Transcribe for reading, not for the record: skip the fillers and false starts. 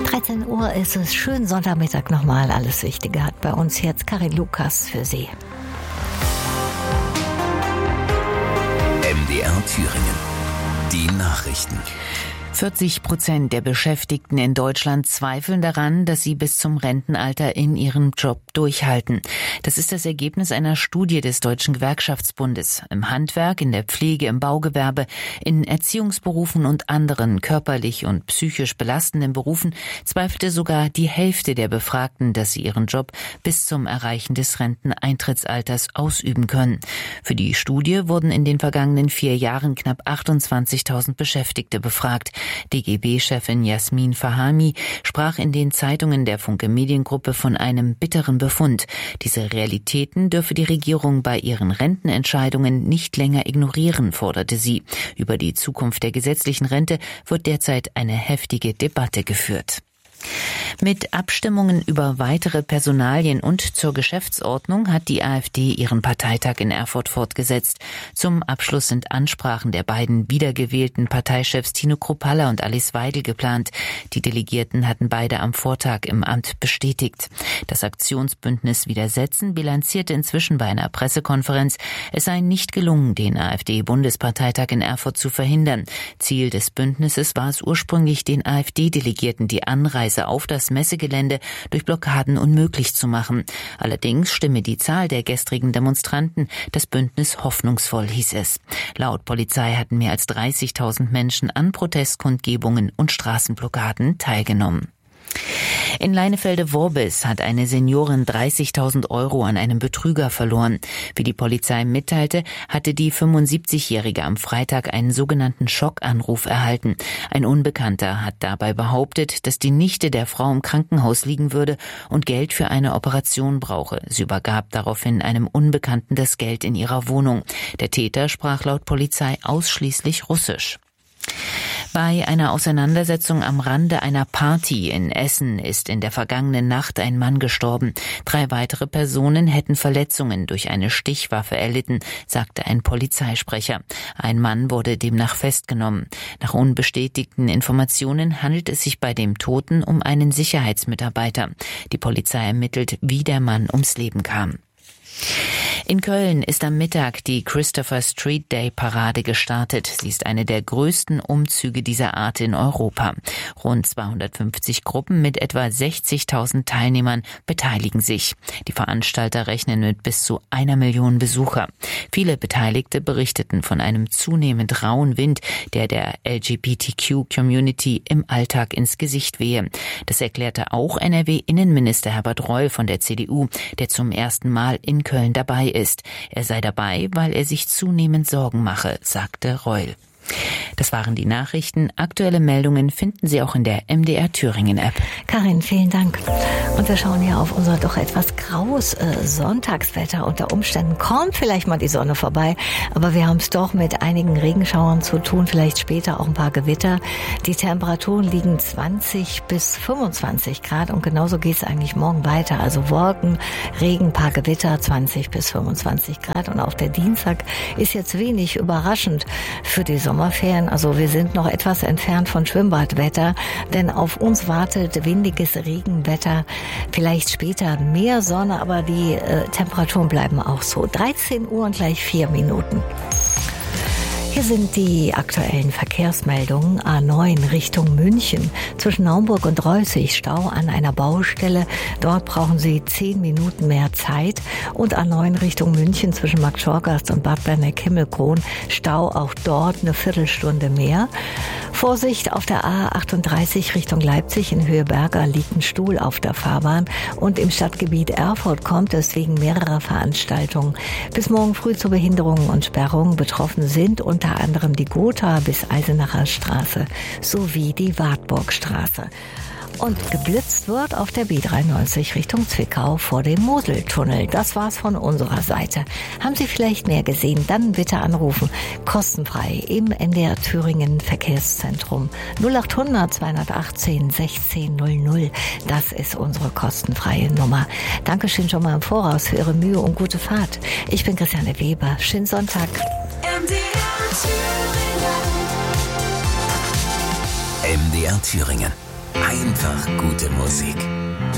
13 Uhr ist es. Schönen Sonntagmittag nochmal. Alles Wichtige hat bei uns jetzt Karin Lukas für Sie. MDR Thüringen. Die Nachrichten. 40% der Beschäftigten in Deutschland zweifeln daran, dass sie bis zum Rentenalter in ihrem Job durchhalten. Das ist das Ergebnis einer Studie des Deutschen Gewerkschaftsbundes. Im Handwerk, in der Pflege, im Baugewerbe, in Erziehungsberufen und anderen körperlich und psychisch belastenden Berufen zweifelte sogar die Hälfte der Befragten, dass sie ihren Job bis zum Erreichen des Renteneintrittsalters ausüben können. Für die Studie wurden in den vergangenen 4 Jahren knapp 28.000 Beschäftigte befragt. DGB-Chefin Jasmin Fahami sprach in den Zeitungen der Funke Mediengruppe von einem bitteren Befund. Diese Realitäten dürfe die Regierung bei ihren Rentenentscheidungen nicht länger ignorieren, forderte sie. Über die Zukunft der gesetzlichen Rente wird derzeit eine heftige Debatte geführt. Mit Abstimmungen über weitere Personalien und zur Geschäftsordnung hat die AfD ihren Parteitag in Erfurt fortgesetzt. Zum Abschluss sind Ansprachen der beiden wiedergewählten Parteichefs Tino Kruppalla und Alice Weidel geplant. Die Delegierten hatten beide am Vortag im Amt bestätigt. Das Aktionsbündnis Widersetzen bilanzierte inzwischen bei einer Pressekonferenz, es sei nicht gelungen, den AfD-Bundesparteitag in Erfurt zu verhindern. Ziel des Bündnisses war es ursprünglich, den AfD-Delegierten die Anreise auf das Messegelände durch Blockaden unmöglich zu machen. Allerdings stimme die Zahl der gestrigen Demonstranten das Bündnis hoffnungsvoll, hieß es. Laut Polizei hatten mehr als 30.000 Menschen an Protestkundgebungen und Straßenblockaden teilgenommen. In Leinefelde-Worbis hat eine Seniorin 30.000 € an einem Betrüger verloren. Wie die Polizei mitteilte, hatte die 75-Jährige am Freitag einen sogenannten Schockanruf erhalten. Ein Unbekannter hat dabei behauptet, dass die Nichte der Frau im Krankenhaus liegen würde und Geld für eine Operation brauche. Sie übergab daraufhin einem Unbekannten das Geld in ihrer Wohnung. Der Täter sprach laut Polizei ausschließlich Russisch. Bei einer Auseinandersetzung am Rande einer Party in Essen ist in der vergangenen Nacht ein Mann gestorben. 3 weitere Personen hätten Verletzungen durch eine Stichwaffe erlitten, sagte ein Polizeisprecher. Ein Mann wurde demnach festgenommen. Nach unbestätigten Informationen handelt es sich bei dem Toten um einen Sicherheitsmitarbeiter. Die Polizei ermittelt, wie der Mann ums Leben kam. In Köln ist am Mittag die Christopher Street Day Parade gestartet. Sie ist eine der größten Umzüge dieser Art in Europa. Rund 250 Gruppen mit etwa 60.000 Teilnehmern beteiligen sich. Die Veranstalter rechnen mit bis zu 1 Million Besucher. Viele Beteiligte berichteten von einem zunehmend rauen Wind, der LGBTQ-Community im Alltag ins Gesicht wehe. Das erklärte auch NRW-Innenminister Herbert Reul von der CDU, der zum ersten Mal in Köln dabei ist. Er sei dabei, weil er sich zunehmend Sorgen mache, sagte Reul. Das waren die Nachrichten. Aktuelle Meldungen finden Sie auch in der MDR Thüringen App. Karin, vielen Dank. Und wir schauen hier auf unser doch etwas graues Sonntagswetter. Unter Umständen kommt vielleicht mal die Sonne vorbei, aber wir haben es doch mit einigen Regenschauern zu tun, vielleicht später auch ein paar Gewitter. Die Temperaturen liegen 20 bis 25 Grad und genauso geht es eigentlich morgen weiter. Also Wolken, Regen, paar Gewitter, 20 bis 25 Grad. Und auch der Dienstag ist jetzt wenig überraschend für die Sommerferien. Also wir sind noch etwas entfernt von Schwimmbadwetter, denn auf uns wartet windiges Regenwetter, vielleicht später mehr Sonne, aber die Temperaturen bleiben auch so. 13 Uhr und gleich 4 Minuten. Hier sind die aktuellen Verkehrsmeldungen. A9 Richtung München. Zwischen Naumburg und Reußig Stau an einer Baustelle. Dort brauchen Sie 10 Minuten mehr Zeit. Und A9 Richtung München zwischen Markt Schorgast und Bad Berneck-Himmelkron. Stau auch dort eine Viertelstunde mehr. Vorsicht auf der A38 Richtung Leipzig in Höhe Berger liegt ein Stuhl auf der Fahrbahn. Und im Stadtgebiet Erfurt kommt es wegen mehrerer Veranstaltungen bis morgen früh zu Behinderungen und Sperrungen. Betroffen sind unter anderem die Gotha bis Eisenacher Straße sowie die Wartburgstraße. Und geblitzt wird auf der B93 Richtung Zwickau vor dem Moseltunnel. Das war's von unserer Seite. Haben Sie vielleicht mehr gesehen? Dann bitte anrufen. Kostenfrei im MDR Thüringen Verkehrszentrum 0800 218 1600. Das ist unsere kostenfreie Nummer. Dankeschön schon mal im Voraus für Ihre Mühe und gute Fahrt. Ich bin Christiane Weber. Schönen Sonntag. MDR Thüringen. Ein einfach gute Musik.